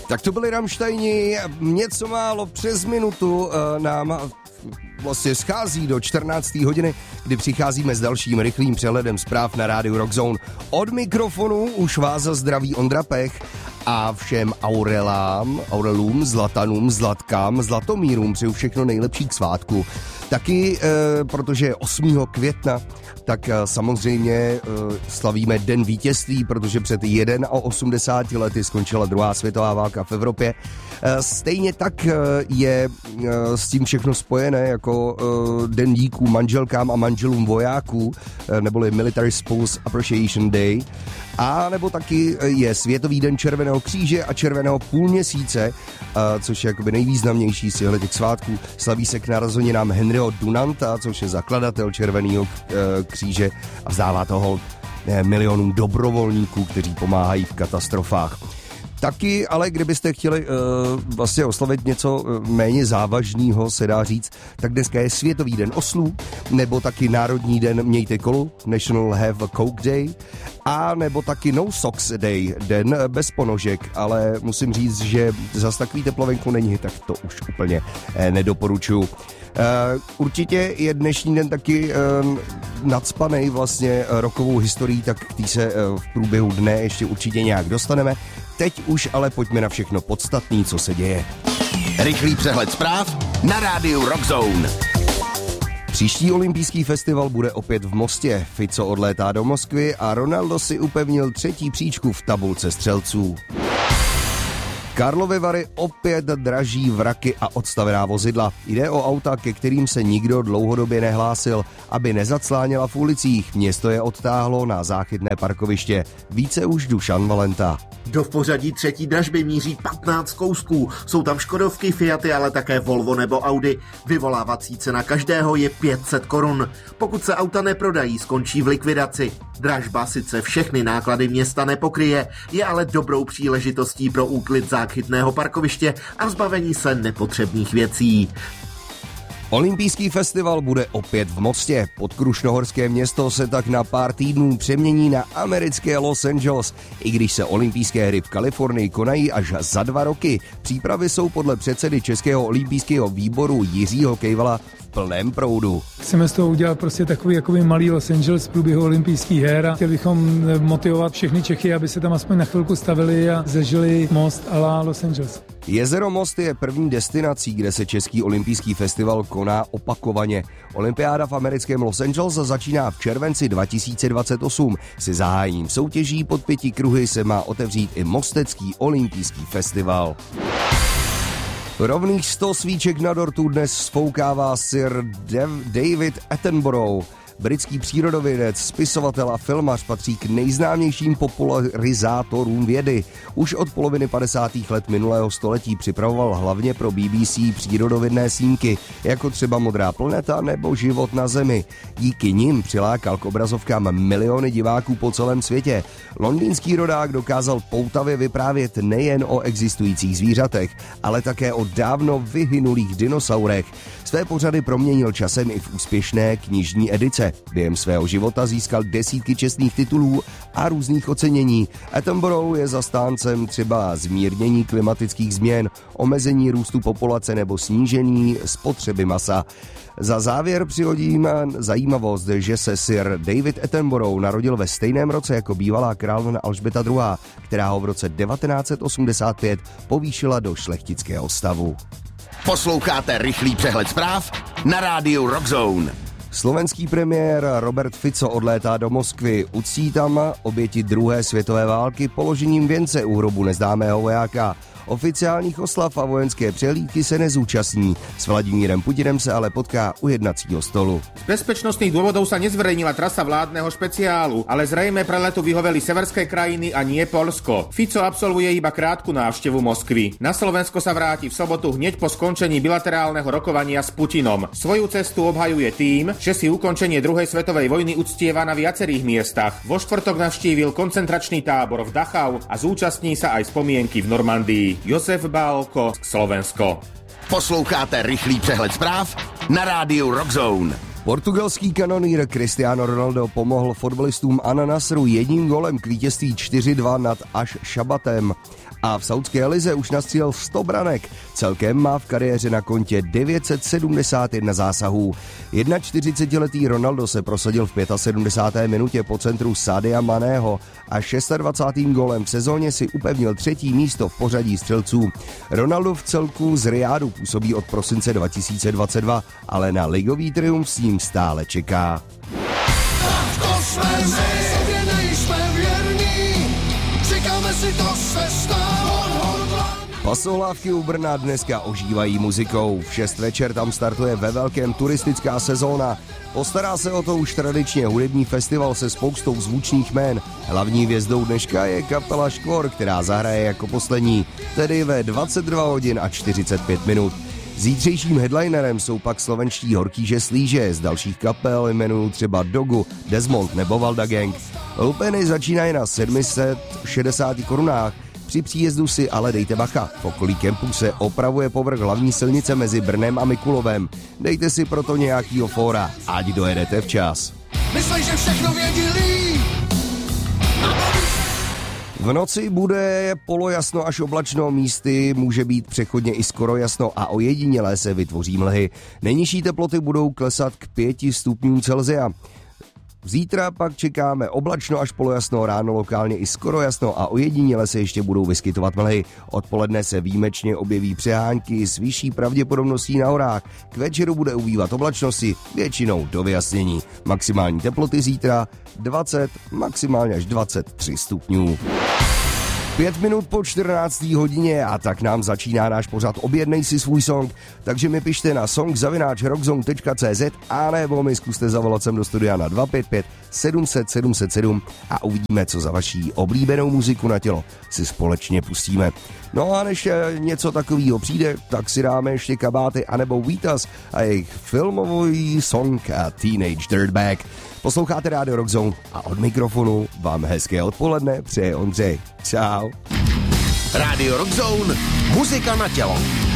Tak to byli Rammsteini, něco málo přes minutu nám vlastně schází do 14. hodiny, kdy přicházíme s dalším rychlým přehledem zpráv na rádiu Rockzone. Od mikrofonu už vás zdraví Ondra Pech a všem Aurelům, Zlatanům, Zlatkám, Zlatomírům přeju všechno nejlepší k svátku. Taky, protože 8. května, tak samozřejmě slavíme Den vítězství, protože před 81 lety skončila druhá světová válka v Evropě. Stejně tak je s tím všechno spojené jako Den díků manželkám a manželům vojáků, neboli Military Spouse Appreciation Day. A nebo taky je Světový den Červeného kříže a Červeného půlměsíce, což je jakoby nejvýznamnější z těch svátků. Slaví se k narozeninám Henryho Dunanta, což je zakladatel Červeného kříže a vzdává to hold milionům dobrovolníků, kteří pomáhají v katastrofách. Taky, ale kdybyste chtěli vlastně oslavit něco méně závažného, se dá říct, tak dneska je Světový den oslů, nebo taky Národní den Mějte kolu, National Have a Coke Day, a nebo taky No Socks Day, den bez ponožek, ale musím říct, že zas takový teplovenku není, tak to už úplně nedoporučuju. Určitě je dnešní den taky nacpanej vlastně rokovou historií, tak k té se v průběhu dne ještě určitě nějak dostaneme. Teď už ale pojďme na všechno podstatné, co se děje. Rychlý přehled zpráv na rádiu Rockzone. Příští olympijský festival bude opět v Mostě. Fico odlétá do Moskvy a Ronaldo si upevnil 3. příčku v tabulce střelců. Karlovy Vary opět draží vraky a odstavená vozidla. Jde o auta, ke kterým se nikdo dlouhodobě nehlásil, aby nezacláněla v ulicích. Město je odtáhlo na záchytné parkoviště. Více už Dušan Valenta. Do v pořadí 3. dražby míří 15 kousků. Jsou tam Škodovky, Fiaty, ale také Volvo nebo Audi. Vyvolávací cena každého je 500 korun. Pokud se auta neprodají, skončí v likvidaci. Dražba sice všechny náklady města nepokryje, je ale dobrou příležitostí pro úklid záchytného parkoviště a zbavení se nepotřebných věcí. Olympijský festival bude opět v Mostě. Podkrušnohorské město se tak na pár týdnů přemění na americké Los Angeles. I když se olympijské hry v Kalifornii konají až za 2 roky, přípravy jsou podle předsedy Českého olympijského výboru Jiřího Kejvala v plném proudu. Chceme z toho udělat prostě takový malý Los Angeles v průběhu olympijských her a chtěli bychom motivovat všechny Čechy, aby se tam aspoň na chvilku stavili a zažili most a la Los Angeles. Jezero Most je první destinací, kde se Český olympijský festival koná opakovaně. Olympiáda v americkém Los Angeles začíná v červenci 2028. Se zahájením soutěží pod 5 kruhy se má otevřít i Mostecký olympijský festival. Rovných 100 svíček na dortu dnes sfoukává Sir David Attenborough. Britský přírodovědec, spisovatel a filmař patří k nejznámějším popularizátorům vědy. Už od poloviny 50. let minulého století připravoval hlavně pro BBC přírodovědné snímky, jako třeba Modrá planeta nebo Život na Zemi. Díky nim přilákal k obrazovkám miliony diváků po celém světě. Londýnský rodák dokázal poutavě vyprávět nejen o existujících zvířatech, ale také o dávno vyhynulých dinosaurech. Své pořady proměnil časem i v úspěšné knižní edice. Během svého života získal desítky čestných titulů a různých ocenění. Attenborough je zastáncem třeba zmírnění klimatických změn, omezení růstu populace nebo snížení spotřeby masa. Za závěr přihodím zajímavost, že se Sir David Attenborough narodil ve stejném roce jako bývalá královna Alžběta II., která ho v roce 1985 povýšila do šlechtického stavu. Posloucháte rychlý přehled zpráv na rádiu Rockzone. Slovenský premiér Robert Fico odlétá do Moskvy. Uctí tam oběti druhé světové války položením věnce u hrobu neznámého vojáka. Oficiálních oslav a vojenské přehlídky se nezúčastní. S Vladimírem Putinem se ale potká u jednacího stolu. Z bezpečnostných dôvodov sa nezverejnila trasa vládneho špeciálu, ale zrejme pre letu vyhoveli severské krajiny a nie Poľsko. Fico absolvuje iba krátku návštevu Moskvy. Na Slovensko sa vráti v sobotu hneď po skončení bilaterálneho rokovania s Putinom. Svoju cestu obhajuje tým, že si ukončenie druhej svetovej vojny uctieva na viacerých miestach. Vo štvrtok navštívil koncentračný tábor v Dachau a zúčastní sa aj spomienky v Normandii. Josef Bálko, Slovensko. Posloucháte rychlý přehled zpráv na rádiu Rockzone. Portugalský kanonýr Cristiano Ronaldo pomohl fotbalistům Al-Nassru jedním golem k vítězství 4-2 nad Aš-Šabatem. A v saudské lize už nastřílel 100 branek. Celkem má v kariéře na kontě 971 zásahů. 41letý Ronaldo se prosadil v 75. minutě po centru Sadia Maného a 26. golem v sezóně si upevnil 3. místo v pořadí střelců. Ronaldo v celku z Riádu působí od prosince 2022, ale na ligový triumf s ním stále čeká. Pasohlávky u Brna dneska ožívají muzikou. V 6 večer tam startuje ve velkém turistická sezóna. Postará se o to už tradičně hudební festival se spoustou zvučných jmén. Hlavní hvězdou dneška je kapela Škvor, která zahraje jako poslední, tedy ve 22 hodin a 45 minut. Zítřejším headlinerem jsou pak slovenští Horkýže Slíže, z dalších kapel jmenují třeba Dogu, Desmond nebo Valda Gang. Lupeny začínají na 760 korunách. Při příjezdu si ale dejte bacha. V okolí kempu se opravuje povrch hlavní silnice mezi Brnem a Mikulovem. Dejte si proto nějakýho fóra, ať dojedete včas. Myslej, že všechno věděli. V noci bude polojasno až oblačno, místy může být přechodně i skoro jasno a ojedinělé se vytvoří mlhy. Nejnižší teploty budou klesat k 5 stupňům Celsia. Zítra pak čekáme oblačno až polojasno, ráno lokálně i skoro jasno a ojediněle se ještě budou vyskytovat mlhy. Odpoledne se výjimečně objeví přehánky s vyšší pravděpodobností na horách. K večeru bude ubývat oblačnosti, většinou do vyjasnění. Maximální teploty zítra 20, maximálně až 23 stupňů. 5 minut po 14. hodině a tak nám začíná náš pořad Objednej si svůj song, takže mi pište na song@rockzone.cz a nebo mi zkuste zavolat sem do studia na 255 700 707 a uvidíme, co za vaší oblíbenou muziku na tělo si společně pustíme. No a než něco takového přijde, tak si dáme ještě Kabáty anebo Vítas a jejich filmový song Teenage Dirtbag. Posloucháte Radio Rockzone a od mikrofonu vám hezké odpoledne přeje Ondřej. Čau. Radio Rockzone, muzika na tělo.